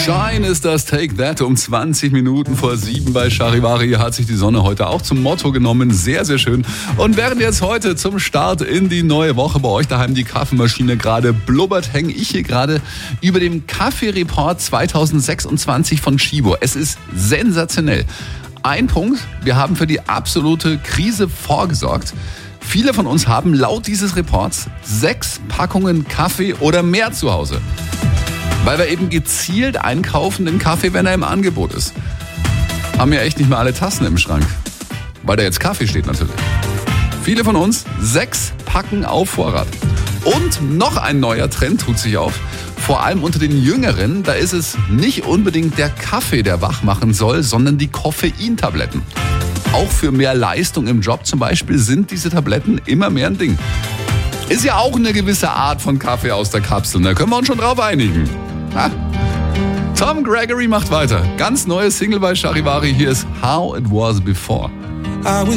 Shine ist das Take That um 20 Minuten vor 7 bei Charivari. Hat sich die Sonne heute auch zum Motto genommen. Sehr, sehr schön. Und während jetzt heute zum Start in die neue Woche bei euch daheim die Kaffeemaschine gerade blubbert, hänge ich hier gerade über dem Kaffee-Report 2026 von Chibo. Es ist sensationell. Ein Punkt, wir haben für die absolute Krise vorgesorgt. Viele von uns haben laut dieses Reports 6 Packungen Kaffee oder mehr zu Hause. Weil wir eben gezielt einkaufen den Kaffee, wenn er im Angebot ist. Haben ja echt nicht mehr alle Tassen im Schrank. Weil da jetzt Kaffee steht natürlich. Viele von uns 6 Packen auf Vorrat. Und noch ein neuer Trend tut sich auf. Vor allem unter den Jüngeren, da ist es nicht unbedingt der Kaffee, der wach machen soll, sondern die Koffeintabletten. Auch für mehr Leistung im Job zum Beispiel sind diese Tabletten immer mehr ein Ding. Ist ja auch eine gewisse Art von Kaffee aus der Kapsel, da können wir uns schon drauf einigen. Ha? Tom Gregory macht weiter. Ganz neue Single bei Charivari, hier ist How It Was Before.